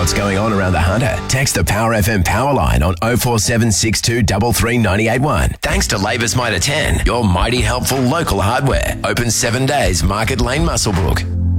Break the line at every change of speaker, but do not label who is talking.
what's going on around the Hunter, text the Power FM power line on 0476 233 981. Thanks to Labour's Mitre 10, your mighty helpful local hardware. Open 7 days, Market Lane, Muswellbrook.